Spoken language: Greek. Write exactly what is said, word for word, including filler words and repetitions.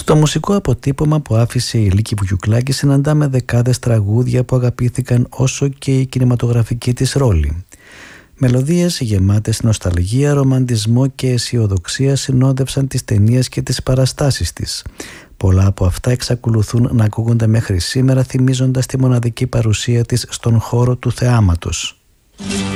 Στο μουσικό αποτύπωμα που άφησε η Λίκη Βουγιουκλάκη συναντάμε δεκάδες τραγούδια που αγαπήθηκαν όσο και η κινηματογραφική της ρόλη. Μελωδίες γεμάτες νοσταλγία, ρομαντισμό και αισιοδοξία συνόδευσαν τις ταινίες και τις παραστάσεις της. Πολλά από αυτά εξακολουθούν να ακούγονται μέχρι σήμερα, θυμίζοντας τη μοναδική παρουσία της στον χώρο του θεάματος.